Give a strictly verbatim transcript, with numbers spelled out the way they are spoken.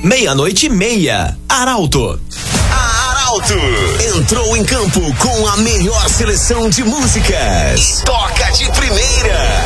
meia-noite e meia. Arauto. A Arauto entrou em campo com a melhor seleção de músicas. Toca de primeira.